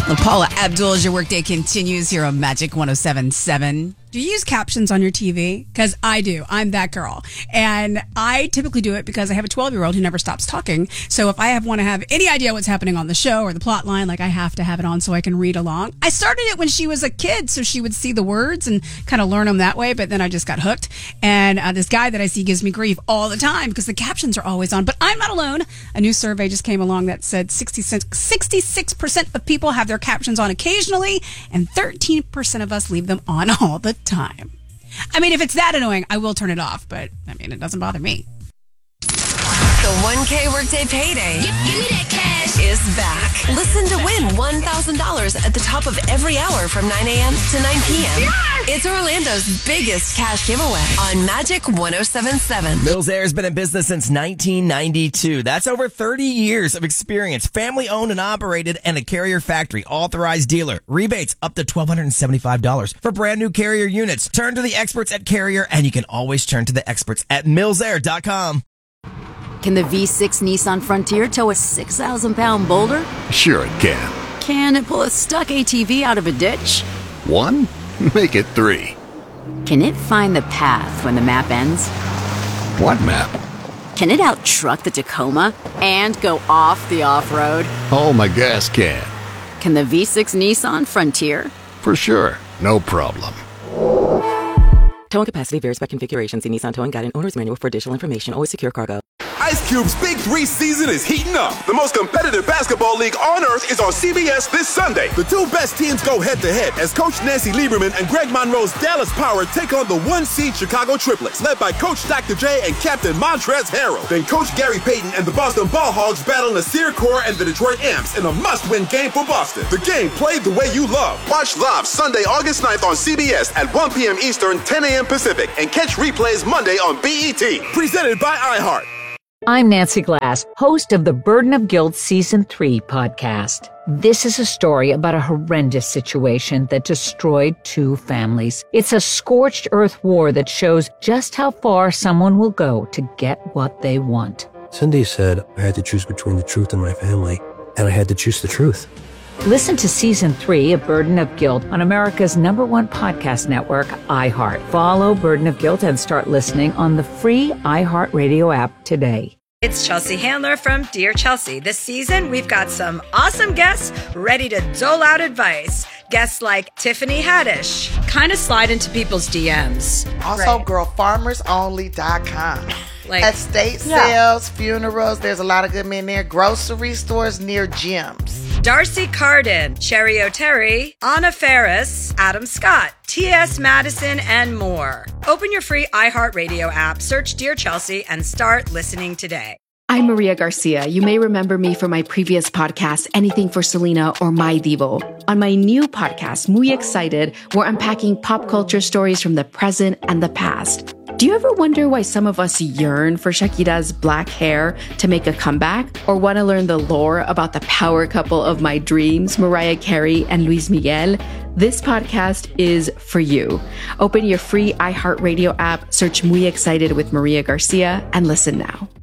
Paula Abdul, as your workday continues here on Magic 107.7. Do you use captions on your TV? Because I do. I'm that girl. And I typically do it because I have a 12-year-old who never stops talking. So if I want to have any idea what's happening on the show or the plot line, like I have to have it on so I can read along. I started it when she was a kid so she would see the words and kind of learn them that way. But then I just got hooked. And this guy that I see gives me grief all the time because the captions are always on. But I'm not alone. A new survey just came along that said 66% of people have their captions on occasionally and 13% of us leave them on all the time. I mean, if it's that annoying, I will turn it off, but I mean, it doesn't bother me. The 1K Workday Payday Give me that cash. is back. Listen to win $1,000 at the top of every hour from 9 a.m. to 9 p.m. Yes! It's Orlando's biggest cash giveaway on Magic 107.7. Mills Air has been in business since 1992. That's over 30 years of experience. Family owned and operated and a Carrier factory authorized dealer. Rebates up to $1,275 for brand new Carrier units. Turn to the experts at Carrier and you can always turn to the experts at millsair.com. Can the V6 Nissan Frontier tow a 6,000-pound boulder? Sure it can. Can it pull a stuck ATV out of a ditch? 1? Make it 3. Can it find the path when the map ends? What map? Can it out-truck the Tacoma and go off the off-road? Oh, my gas can. Can the V6 Nissan Frontier? For sure. No problem. Towing capacity varies by configuration. See Nissan Towing Guide and Owner's Manual for additional information. Always secure cargo. Ice Cube's Big 3 season is heating up. The most competitive basketball league on earth is on CBS this Sunday. The two best teams go head-to-head as Coach Nancy Lieberman and Greg Monroe's Dallas Power take on the 1-seed Chicago Triplets, led by Coach Dr. J and Captain Montrezl Harrell. Then Coach Gary Payton and the Boston Ball Hogs battle Nasir Kaur and the Detroit Amps in a must-win game for Boston. The game played the way you love. Watch live Sunday, August 9th on CBS at 1 p.m. Eastern, 10 a.m. Pacific, and catch replays Monday on BET. Presented by iHeart. I'm Nancy Glass, host of the Burden of Guilt Season 3 podcast. This is a story about a horrendous situation that destroyed 2 families. It's a scorched earth war that shows just how far someone will go to get what they want. Cindy said I had to choose between the truth and my family, and I had to choose the truth. Listen to Season 3 of Burden of Guilt on America's #1 podcast network, iHeart. Follow Burden of Guilt and start listening on the free iHeart Radio app today. It's Chelsea Handler from Dear Chelsea. This season, we've got some awesome guests ready to dole out advice. Guests like Tiffany Haddish, kind of slide into people's DMs. Also, girlfarmersonly.com. Like, estate sales, funerals, there's a lot of good men there. Grocery stores near gyms. Darcy Carden, Cherry O'Terry, Anna Ferris, Adam Scott, T.S. Madison, and more. Open your free iHeartRadio app, search Dear Chelsea, and start listening today. I'm Maria Garcia. You may remember me from my previous podcast, Anything for Selena or My Divo. On my new podcast, Muy Excited, we're unpacking pop culture stories from the present and the past. Do you ever wonder why some of us yearn for Shakira's black hair to make a comeback? Or want to learn the lore about the power couple of my dreams, Mariah Carey and Luis Miguel? This podcast is for you. Open your free iHeartRadio app, search Muy Excited with Maria Garcia, and listen now.